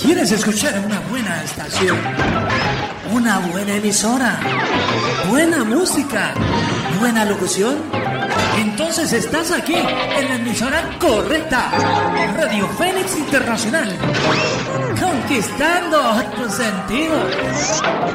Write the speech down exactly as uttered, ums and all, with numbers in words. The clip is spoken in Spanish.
¿Quieres escuchar una buena estación? Una buena emisora, buena música, buena locución. Entonces estás aquí en la emisora correcta. Radio Fénix Internacional. Conquistando tus sentidos.